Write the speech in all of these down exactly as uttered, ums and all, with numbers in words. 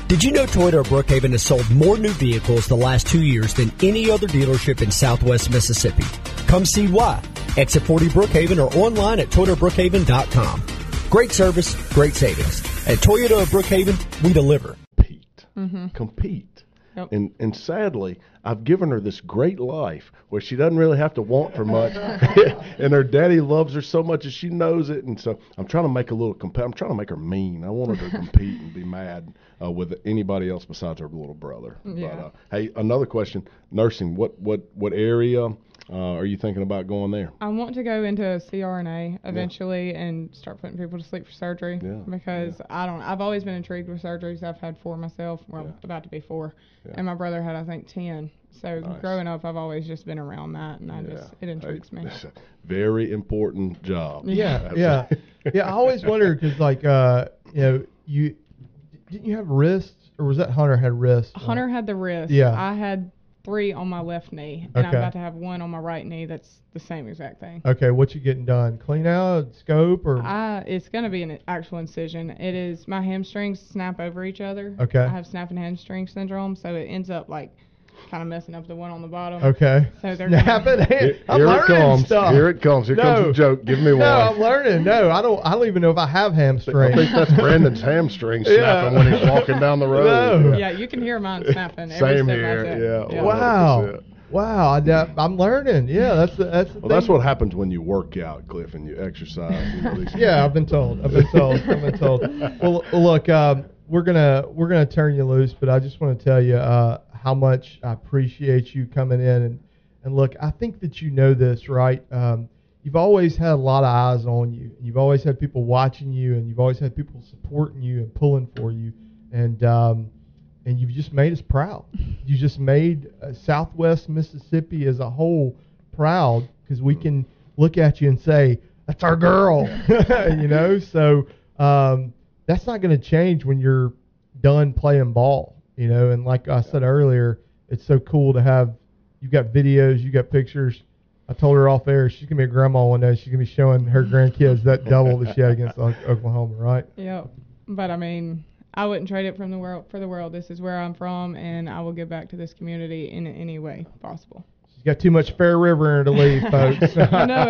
Did you know Toyota of Brookhaven has sold more new vehicles the last two years than any other dealership in Southwest Mississippi? Come see why. Exit forty Brookhaven or online at toyota brookhaven dot com. Great service, great savings. At Toyota of Brookhaven, we deliver. Compete. Mm-hmm. Compete. Yep. And and sadly, I've given her this great life where she doesn't really have to want for much, and her daddy loves her so much, and she knows it. And so I'm trying to make a little comp- I'm trying to make her mean. I want her to compete and be mad uh, with anybody else besides her little brother. Yeah. But uh, hey, another question: nursing. What what what area uh, are you thinking about going there? I want to go into C R N A eventually yeah. and start putting people to sleep for surgery yeah. because yeah. I don't. I've always been intrigued with surgeries. I've had four myself. Well, Yeah. about to be four, Yeah. and my brother had I think ten. So Nice. growing up, I've always just been around that, and I Yeah. just it intrigues Hey, me. it's a very important job. Yeah, yeah, yeah. I always wondered because, like, uh, you know, you didn't you have wrists, or was that Hunter had wrists? Hunter had the wrist. Yeah. I had three on my left knee, and Okay. I'm about to have one on my right knee. That's the same exact thing. Okay, what you getting done? Clean out, scope, or I, it's going to be an actual incision. It is, my hamstrings snap over each other. Okay. I have snapping hamstring syndrome, so it ends up like kind of messing up the one on the bottom. okay? So they're Snap gonna- it. Here, I'm here it learning comes. stuff. Here it comes. Here No. comes the joke. Give me No, one. I'm learning. No, I don't. I don't even know if I have I hamstrings. think that's Brandon's hamstring snapping Yeah. when he's walking down the road. No. Yeah, you can hear mine snapping every Same step here. I take. Yeah. Yeah. Wow. one hundred percent. Wow, I, uh, I'm learning. Yeah, that's the, that's the Well, that's thing. what happens when you work out, Cliff, and you exercise. You release- Yeah, I've been told. I've been told. I've been told. Well, look, um, we're gonna we're gonna turn you loose, but I just want to tell you uh, how much I appreciate you coming in and and look. I think that you know this, right? Um, you've always had a lot of eyes on you. You've always had people watching you, and you've always had people supporting you and pulling for you, and um, and you've just made us proud. You just made uh, Southwest Mississippi as a whole proud because we can look at you and say, that's our girl, you know? So um, that's not going to change when you're done playing ball, you know? And like I said earlier, it's so cool to have, you've got videos, you got pictures. I told her off air she's going to be a grandma one day. She's going to be showing her grandkids that double that she had against O- Oklahoma, right? Yeah. But I mean, I wouldn't trade it from the world for the world. This is where I'm from, and I will give back to this community in any way possible. She's got too much Fair River in her to leave, folks. I know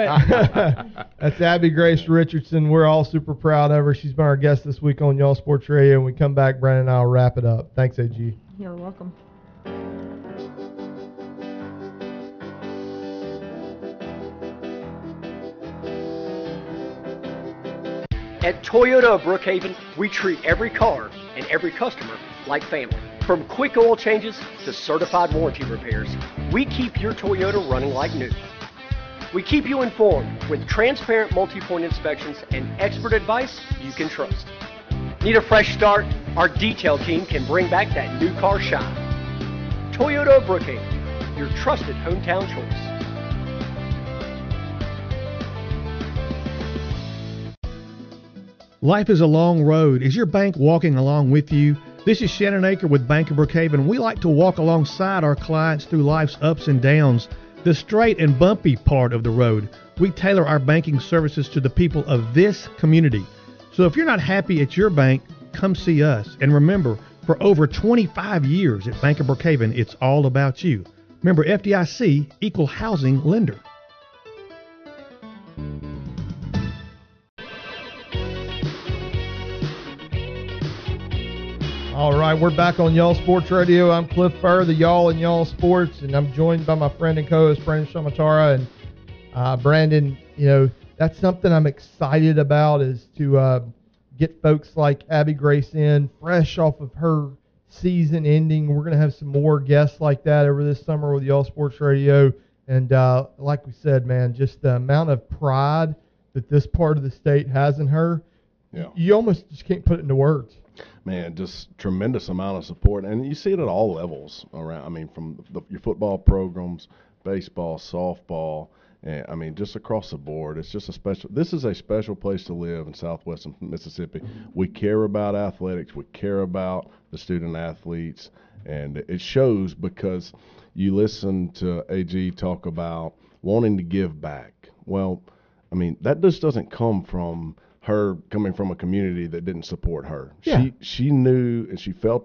it. That's Abby Grace Richardson. We're all super proud of her. She's been our guest this week on Y'all Sports Radio. When we come back, Brandon and I will wrap it up. Thanks, A G. You're welcome. At Toyota of Brookhaven, we treat every car and every customer like family. From quick oil changes to certified warranty repairs, we keep your Toyota running like new. We keep you informed with transparent multi-point inspections and expert advice you can trust. Need a fresh start? Our detail team can bring back that new car shine. Toyota of Brookhaven, your trusted hometown choice. Life is a long road. Is your bank walking along with you? This is Shannon Aker with Bank of Brookhaven. We like to walk alongside our clients through life's ups and downs, the straight and bumpy part of the road. We tailor our banking services to the people of this community. So if you're not happy at your bank, come see us. And remember, for over twenty-five years at Bank of Brookhaven, it's all about you. Remember, F D I C, Equal Housing Lender. All right, we're back on Y'all Sports Radio. I'm Cliff Furr, the Y'all and Y'all Sports, and I'm joined by my friend and co-host, Brandon Shamatara. And uh, Brandon, you know, that's something I'm excited about is to uh, get folks like Abby Grace in, fresh off of her season ending. We're going to have some more guests like that over this summer with Y'all Sports Radio. And uh, like we said, man, just the amount of pride that this part of the state has in her, Yeah. you almost just can't put it into words. Man, just tremendous amount of support, and you see it at all levels around. I mean, from the, your football programs, baseball, softball, and I mean, just across the board. It's just a special. This is a special place to live in Southwest Mississippi. We care about athletics. We care about the student athletes, and it shows because you listen to A G talk about wanting to give back. Well, I mean, that just doesn't come from her coming from a community that didn't support her. Yeah. She she knew and she felt